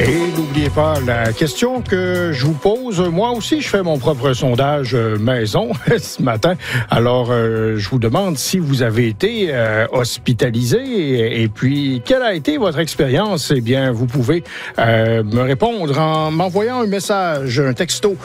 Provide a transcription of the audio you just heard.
Et n'oubliez pas la question que je vous pose. Moi aussi, je fais mon propre sondage maison ce matin. Alors, je vous demande si vous avez été hospitalisé et puis quelle a été votre expérience. Eh bien, vous pouvez me répondre en m'envoyant un message, un texto